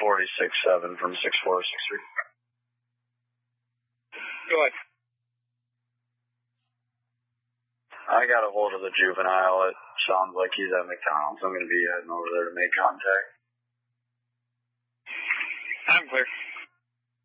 46-7 from 6463. Go ahead. I got a hold of the juvenile. It sounds like he's at McDonald's. I'm going to be heading over there to make contact. I'm clear.